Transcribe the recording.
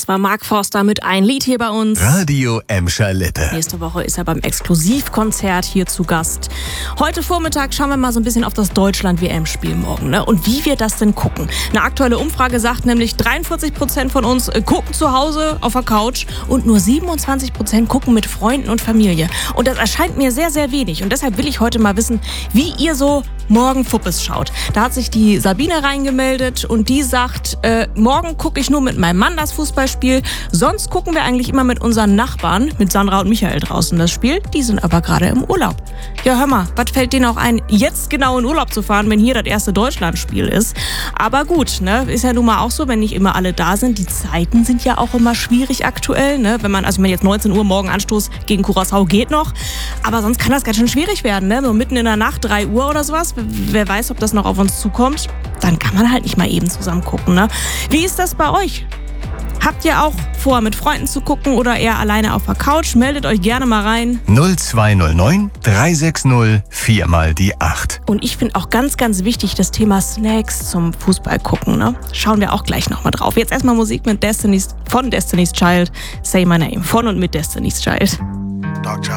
Das war Mark Forster mit Ein Lied hier bei uns. Radio Emscher Lippe. Nächste Woche ist er beim Exklusivkonzert hier zu Gast. Heute Vormittag schauen wir mal so ein bisschen auf das Deutschland-WM-Spiel morgen, ne? Und wie wir das denn gucken. Eine aktuelle Umfrage sagt nämlich, 43% von uns gucken zu Hause auf der Couch und nur 27% gucken mit Freunden und Familie. Und das erscheint mir sehr, sehr wenig. Und deshalb will ich heute mal wissen, wie ihr so morgen Fuppes schaut. Da hat sich die Sabine reingemeldet und die sagt, morgen gucke ich nur mit meinem Mann das Fußballspiel. Sonst gucken wir eigentlich immer mit unseren Nachbarn, mit Sandra und Michael draußen das Spiel. Die sind aber gerade im Urlaub. Ja, hör mal, was fällt denen auch ein, jetzt genau in Urlaub zu fahren, wenn hier das erste Deutschlandspiel ist? Aber gut, ne, ist ja nun mal auch so, wenn nicht immer alle da sind. Die Zeiten sind ja auch immer schwierig aktuell, ne? Wenn man, also ich meine, jetzt 19 Uhr morgen Anstoß gegen Curaçao geht noch. Aber sonst kann das ganz schön schwierig werden, ne? So mitten in der Nacht, 3 Uhr oder sowas. Wer weiß, ob das noch auf uns zukommt. Dann kann man halt nicht mal eben zusammen gucken, ne? Wie ist das bei euch? Habt ihr auch vor, mit Freunden zu gucken oder eher alleine auf der Couch? Meldet euch gerne mal rein. 0209 360 4 mal die 8. Und ich finde auch ganz, ganz wichtig das Thema Snacks zum Fußball gucken, ne? Schauen wir auch gleich nochmal drauf. Jetzt erstmal Musik von Destiny's Child. Say My Name. Von und mit Destiny's Child. Dog Child.